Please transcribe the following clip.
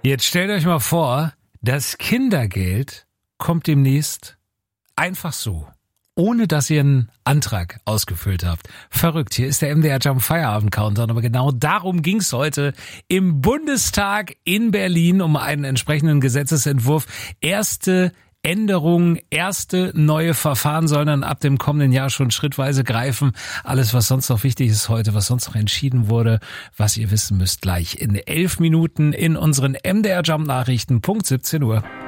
Jetzt stellt euch mal vor, das Kindergeld kommt demnächst einfach so, ohne dass ihr einen Antrag ausgefüllt habt. Verrückt, hier ist der MDR Jump Feierabend Countdown, aber genau darum ging's heute im Bundestag in Berlin um einen entsprechenden Gesetzesentwurf. Erste Änderungen, erste neue Verfahren sollen dann ab dem kommenden Jahr schon schrittweise greifen. Alles, was sonst noch wichtig ist heute, was sonst noch entschieden wurde, was ihr wissen müsst, gleich in 11 Minuten in unseren MDR Jump Nachrichten, Punkt 17 Uhr.